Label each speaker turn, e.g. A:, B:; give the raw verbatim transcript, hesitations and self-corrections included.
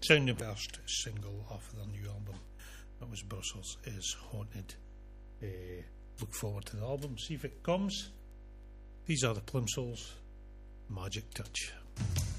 A: sound the first single off of their new album. That was Brussels is Haunted. Uh, look forward to the album, see if it comes. These are the Plimsolls, Magic Touch.